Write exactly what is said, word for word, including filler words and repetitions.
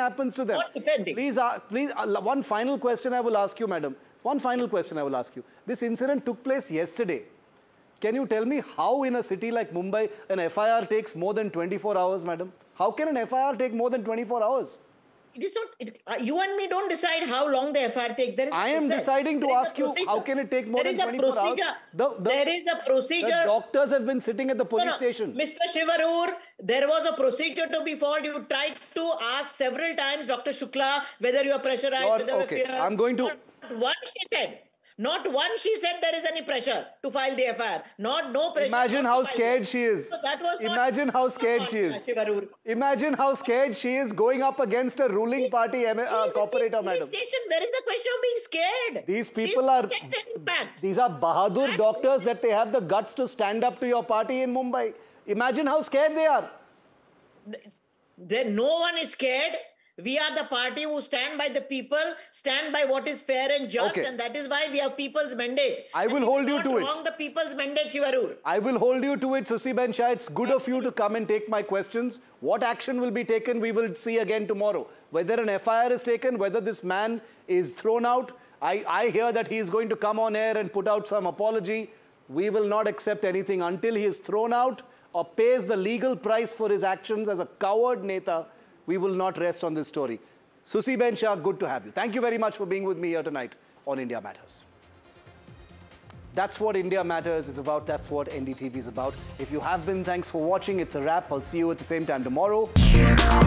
happens to them. Not defending. Please, uh, please, uh, one final question I will ask you, madam. One final question I will ask you. This incident took place yesterday. Can you tell me how in a city like Mumbai, an F I R takes more than twenty-four hours, madam? How can an F I R take more than twenty-four hours? It is not, it, uh, you and me don't decide how long the F I R takes. There is I am process. deciding to There ask you, how can it take more there than twenty-four hours? The, the, there is a procedure. The doctors have been sitting at the police no, no. station. Mister Shivarur, there was a procedure to be followed. You tried to ask several times Doctor Shukla whether you are pressurized. Lord, whether okay, fear. I'm going to... Not one she said. Not one she said there is any pressure to file the F I R. Not no pressure. Imagine how scared she is. So that was Imagine not, how scared she is. Shivarur. Imagine how scared she is going up against a ruling party uh, corporator, madam. Station. Where is the question of being scared? These people She's are... protected, in fact. These are Bahadur doctors that they have the guts to stand up to your party in Mumbai. Imagine how scared they are. There, no one is scared. We are the party who stand by the people, stand by what is fair and just, okay. and that is why we have people's mandate. I will and hold you to wrong it. Wrong the people's mandate, Shivarur. I will hold you to it, Susiben Shah. It's good of you to come and take my questions. What action will be taken, we will see again tomorrow. Whether an F I R is taken, whether this man is thrown out. I, I hear that he is going to come on air and put out some apology. We will not accept anything until he is thrown out or pays the legal price for his actions as a coward Neta. We will not rest on this story. Susiben Shah, good to have you. Thank you very much for being with me here tonight on India Matters. That's what India Matters is about. That's what N D T V is about. If you have been, thanks for watching. It's a wrap. I'll see you at the same time tomorrow.